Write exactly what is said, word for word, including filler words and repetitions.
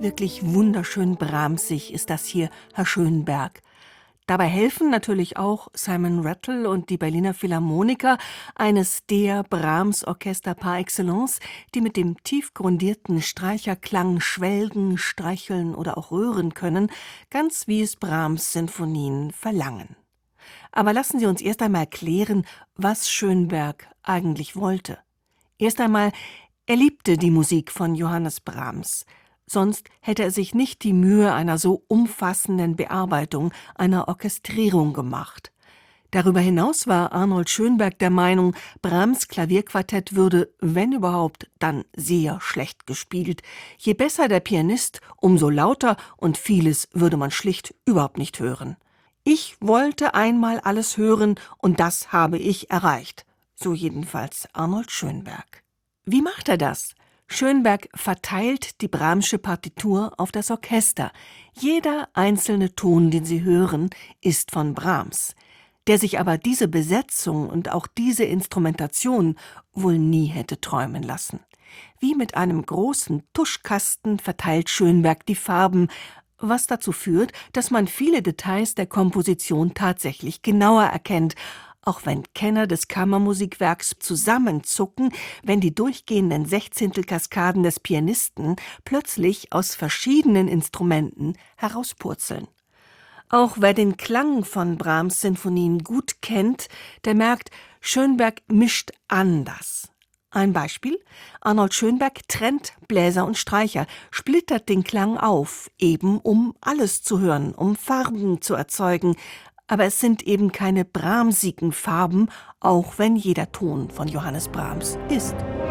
Wirklich wunderschön brahmsig ist das hier, Herr Schönberg. Dabei helfen natürlich auch Simon Rattle und die Berliner Philharmoniker, eines der Brahms-Orchester par excellence, die mit dem tief grundierten Streicherklang schwelgen, streicheln oder auch rühren können, ganz wie es Brahms Sinfonien verlangen. Aber lassen Sie uns erst einmal klären, was Schönberg eigentlich wollte. Erst einmal, er liebte die Musik von Johannes Brahms. Sonst hätte er sich nicht die Mühe einer so umfassenden Bearbeitung, einer Orchestrierung gemacht. Darüber hinaus war Arnold Schönberg der Meinung, Brahms Klavierquartett würde, wenn überhaupt, dann sehr schlecht gespielt. Je besser der Pianist, umso lauter, und vieles würde man schlicht überhaupt nicht hören. Ich wollte einmal alles hören, und das habe ich erreicht. So jedenfalls Arnold Schönberg. Wie macht er das? Schönberg verteilt die Brahmsche Partitur auf das Orchester. Jeder einzelne Ton, den Sie hören, ist von Brahms, der sich aber diese Besetzung und auch diese Instrumentation wohl nie hätte träumen lassen. Wie mit einem großen Tuschkasten verteilt Schönberg die Farben, was dazu führt, dass man viele Details der Komposition tatsächlich genauer erkennt, auch wenn Kenner des Kammermusikwerks zusammenzucken, wenn die durchgehenden Sechzehntelkaskaden des Pianisten plötzlich aus verschiedenen Instrumenten herauspurzeln. Auch wer den Klang von Brahms Sinfonien gut kennt, der merkt, Schönberg mischt anders. Ein Beispiel: Arnold Schönberg trennt Bläser und Streicher, splittert den Klang auf, eben um alles zu hören, um Farben zu erzeugen. Aber es sind eben keine brahmsigen Farben, auch wenn jeder Ton von Johannes Brahms ist.